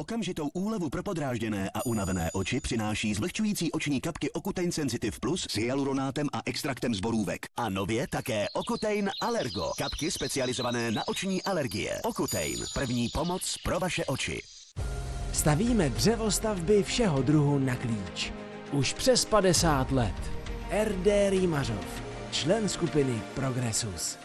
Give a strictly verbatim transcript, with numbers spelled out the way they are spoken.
Okamžitou úlevu pro podrážděné a unavené oči přináší zvlhčující oční kapky Ocutein Sensitive Plus s hyaluronátem a extraktem z borůvek. A nově také Ocutein Allergo. Kapky specializované na oční alergie. Ocutein. První pomoc pro vaše oči. Stavíme dřevostavby všeho druhu na klíč. Už přes padesát let. R D Rýmařov, člen skupiny Progressus.